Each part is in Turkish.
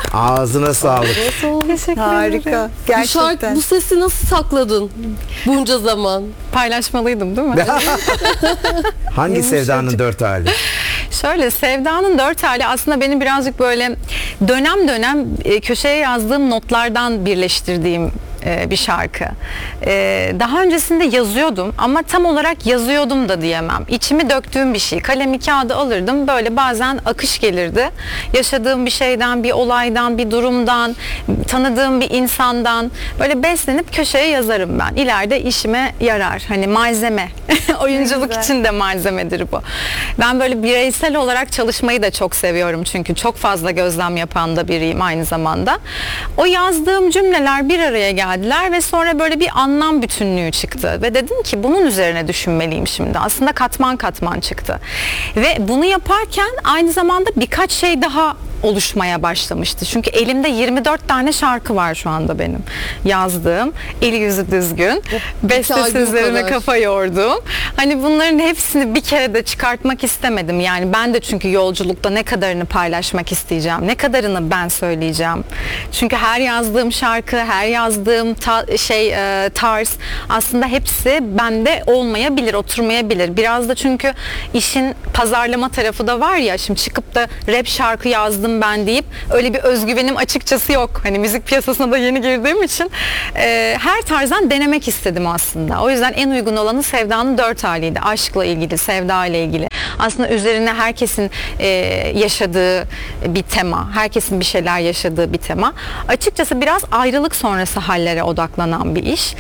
Ağzına sağlık. Teşekkür Harika. ederim. Bu, Gerçekten. bu sesi nasıl sakladın bunca zaman? Paylaşmalıydım değil mi? Hangi sevdanın 4 hali? Şöyle, Sevda'nın 4 hali aslında benim birazcık böyle dönem dönem köşeye yazdığım notlardan birleştirdiğim bir şarkı. Daha öncesinde yazıyordum ama tam olarak yazıyordum da diyemem. İçimi döktüğüm bir şey. Kalemi kağıdı alırdım. Böyle bazen akış gelirdi. Yaşadığım bir şeyden, bir olaydan, bir durumdan, tanıdığım bir insandan böyle beslenip köşeye yazarım ben. İleride işime yarar. Hani malzeme. Oyunculuk için de malzemedir bu. Ben böyle bireysel olarak çalışmayı da çok seviyorum çünkü çok fazla gözlem yapan da biriyim aynı zamanda. O yazdığım cümleler bir araya geldiler ve sonra böyle bir anlam bütünlüğü çıktı ve dedim ki bunun üzerine düşünmeliyim şimdi. Aslında katman katman çıktı. Ve bunu yaparken aynı zamanda birkaç şey daha oluşmaya başlamıştı. Çünkü elimde 24 tane şarkı var şu anda benim yazdığım. Eli yüzü düzgün. Beste sözlerine kafa yordum. Hani bunların hepsini bir kere de çıkartmak istemedim. Yani ben de çünkü yolculukta ne kadarını paylaşmak isteyeceğim. Ne kadarını ben söyleyeceğim. Çünkü her yazdığım şarkı, her yazdığım tarz aslında hepsi bende olmayabilir, oturmayabilir. Biraz da çünkü işin pazarlama tarafı da var ya, şimdi çıkıp da rap şarkı yazdım ben deyip öyle bir özgüvenim açıkçası yok. Hani müzik piyasasına da yeni girdiğim için her tarzdan denemek istedim aslında. O yüzden en uygun olanı Sevda'nın 4 haliydi. Aşkla ilgili, sevda ile ilgili. Aslında üzerine herkesin yaşadığı bir tema. Herkesin bir şeyler yaşadığı bir tema. Açıkçası biraz ayrılık sonrası hallere odaklanan bir iş.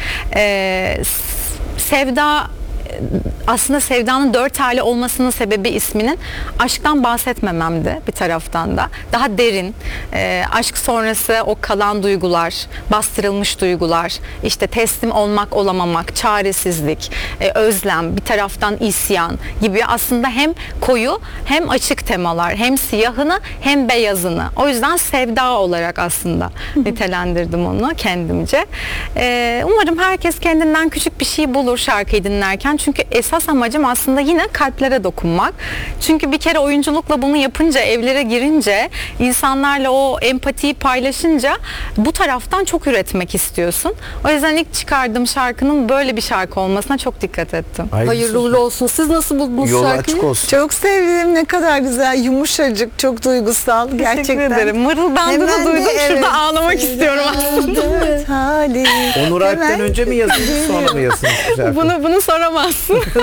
Sevda aslında Sevda'nın 4 hali olmasının sebebi isminin aşktan bahsetmememdi bir taraftan da. Daha derin, aşk sonrası o kalan duygular, bastırılmış duygular, işte teslim olmak olamamak, çaresizlik, özlem, bir taraftan isyan gibi aslında hem koyu hem açık temalar, hem siyahını hem beyazını. O yüzden Sevda olarak aslında nitelendirdim onu kendimce. Umarım herkes kendinden küçük bir şey bulur şarkıyı dinlerken. Çünkü esas amacım aslında yine kalplere dokunmak. Çünkü bir kere oyunculukla bunu yapınca, evlere girince, insanlarla o empatiyi paylaşınca bu taraftan çok üretmek istiyorsun. O yüzden ilk çıkardığım şarkının böyle bir şarkı olmasına çok dikkat ettim. Hayırlı uğurlu olsun. Siz nasıl buldunuz Yolu şarkıyı? açık olsun. Çok sevdim. Ne kadar güzel. Yumuşacık. Çok duygusal. Gerçekten. Teşekkür ederim. Mırıldandı da duydum. Şurada ağlamak istiyorum aslında. Evet. Hali. Onur Alp'ten önce mi yazılmış, sonra mı yazılmış bu şarkı? Bunu soramazsın.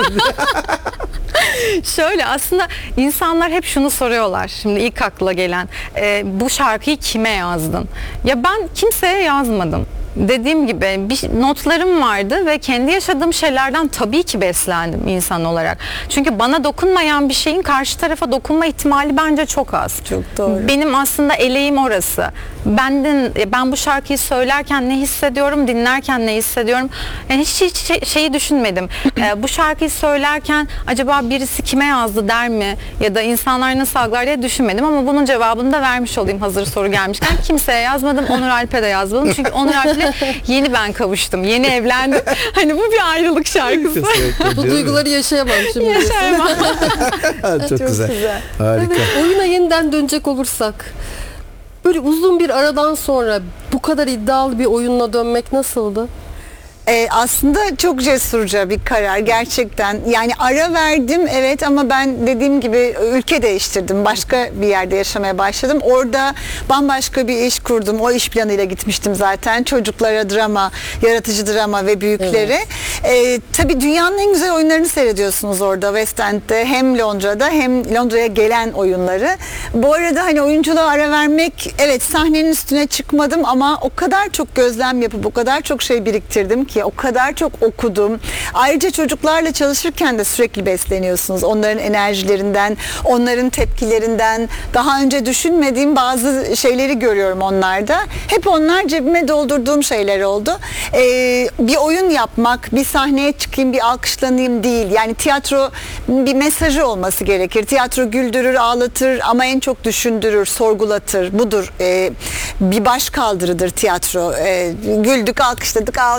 Şöyle, aslında insanlar hep şunu soruyorlar. Şimdi ilk akla gelen, bu şarkıyı kime yazdın? Ya ben kimseye yazmadım. Dediğim gibi bir notlarım vardı ve kendi yaşadığım şeylerden tabii ki beslendim insan olarak. Çünkü bana dokunmayan bir şeyin karşı tarafa dokunma ihtimali bence çok az. Çok doğru. Benim aslında eleğim orası. Ben bu şarkıyı söylerken ne hissediyorum, dinlerken ne hissediyorum? Yani hiç şeyi düşünmedim. Bu şarkıyı söylerken acaba birisi kime yazdı der mi? Ya da insanlar nasıl algılar diye düşünmedim ama bunun cevabını da vermiş olayım hazır soru gelmişken. Kimseye yazmadım, Onur Alp'e de yazmadım. Çünkü Onur Alp'le yeni ben kavuştum, yeni evlendim. Hani bu bir ayrılık şarkısı. Bu duyguları yaşayamam şimdi. Yaşayamam. Çok güzel. Harika. Evet, oyuna yeniden dönecek olursak, böyle uzun bir aradan sonra bu kadar iddialı bir oyunla dönmek nasıldı? Aslında çok cesurca bir karar gerçekten. Yani ara verdim evet ama ben dediğim gibi ülke değiştirdim. Başka bir yerde yaşamaya başladım. Orada bambaşka bir iş kurdum. O iş planıyla gitmiştim zaten. Çocuklara drama, yaratıcı drama ve büyükleri. Evet. Tabii dünyanın en güzel oyunlarını seyrediyorsunuz orada West End'de. Hem Londra'da hem Londra'ya gelen oyunları. Bu arada hani oyunculuğa ara vermek, evet sahnenin üstüne çıkmadım ama o kadar çok gözlem yapıp o kadar çok şey biriktirdim ki, o kadar çok okudum. Ayrıca çocuklarla çalışırken de sürekli besleniyorsunuz. Onların enerjilerinden, onların tepkilerinden, daha önce düşünmediğim bazı şeyleri görüyorum onlarda. Hep onlar cebime doldurduğum şeyler oldu. Bir oyun yapmak, bir sahneye çıkayım, bir alkışlanayım değil. Yani tiyatro bir mesajı olması gerekir. Tiyatro güldürür, ağlatır ama en çok düşündürür, sorgulatır. Budur. Bir baş kaldırıdır tiyatro. Güldük, alkışladık, ondan sonra da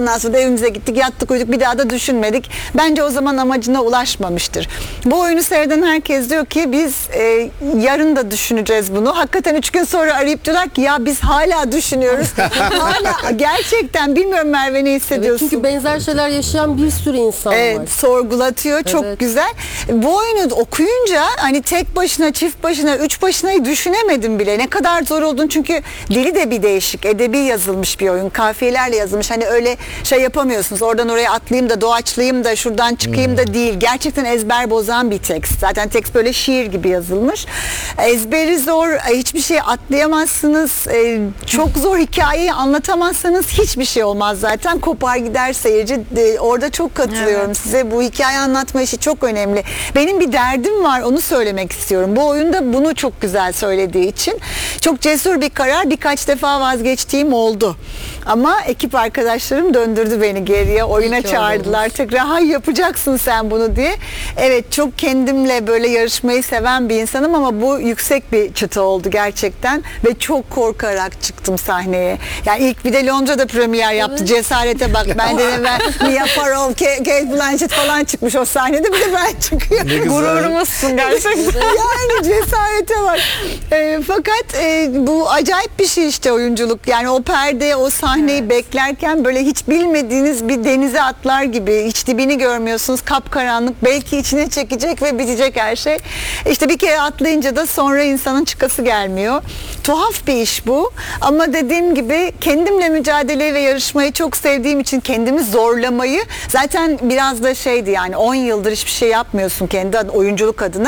evimize gittik, yattık, uyuduk, bir daha da düşünmedik. Bence o zaman amacına ulaşmamıştır. Bu oyunu seyreden herkes diyor ki biz yarın da düşüneceğiz bunu. Hakikaten 3 gün sonra arayıp diyorlar ki ya biz hala düşünüyoruz. Hala gerçekten bilmiyorum Merve ne Evet, hissediyorsun? çünkü benzer şeyler yaşayan bir sürü insan var. Evet, sorgulatıyor. Çok Evet. güzel. Bu oyunu okuyunca hani tek başına, çift başına, üç başınayı düşünemedim bile. Ne kadar zor olduğunu, çünkü dili de bir değişik. Edebi yazılmış bir oyun. Kafiyelerle yazılmış. Hani öyle şey yapamıyorsunuz. Oradan oraya atlayayım da doğaçlayayım da şuradan çıkayım da değil. Gerçekten ezber bozan bir tekst. Zaten tekst böyle şiir gibi yazılmış. Ezberi zor. Hiçbir şey atlayamazsınız. Çok zor, hikayeyi anlatamazsanız hiçbir şey olmaz zaten. Kopar gider seyirci. Orada çok katılıyorum size. Bu hikaye anlatma işi çok önemli. Benim bir derdim var, onu söylemek istiyorum. Bu oyunda bunu çok güzel söylediği için. Çok cesur bir karar. Birkaç defa vazgeçtiğim oldu. Ama ekip arkadaşlarım döndürdü beni geriye. Oyuna çağırdılar. Tekrar hay yapacaksın sen bunu diye. Evet, çok kendimle böyle yarışmayı seven bir insanım ama bu yüksek bir çıta oldu gerçekten. Ve çok korkarak çıktım sahneye. Yani ilk bir de Londra'da premier yaptı. Evet. Cesarete bak. Benden evvel Mia Farrow, Kate Blanchett falan çıkmış o sahnede. Bir de ben çıkıyorum. Ne güzel. Gururumuzsun gerçekten. Yani cesarete bak. Fakat bu acayip bir şey işte oyunculuk. Yani o perde, o sahneyi beklerken böyle hiç bilmediğiniz bir denize atlar gibi, hiç dibini görmüyorsunuz, kapkaranlık, belki içine çekecek ve bitecek her şey. İşte bir kere atlayınca da sonra insanın çıkası gelmiyor. Tuhaf bir iş bu. Ama dediğim gibi kendimle mücadeleyi ve yarışmayı çok sevdiğim için kendimi zorlamayı, zaten biraz da şeydi yani 10 yıldır hiçbir şey yapmıyorsun kendi oyunculuk adına.